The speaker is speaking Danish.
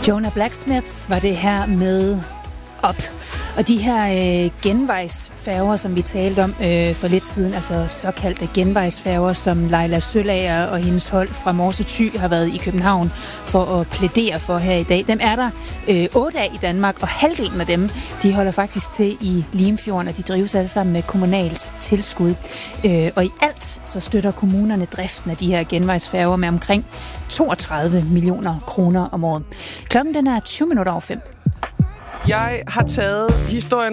Jonah Blacksmith var det her med Op. Og de her genvejsfærger, som vi talte om for lidt siden, altså såkaldte genvejsfærger, som Leila Sølager og hendes hold fra Morse Thy har været i København for at plædere for her i dag. Dem er der 8 af i Danmark, og halvdelen af dem, de holder faktisk til i Limfjorden, og de drives alle sammen med kommunalt tilskud. Og i alt så støtter kommunerne driften af de her genvejsfærger med omkring 32 millioner kroner om året. Klokken den er 5:20. Jeg har taget historien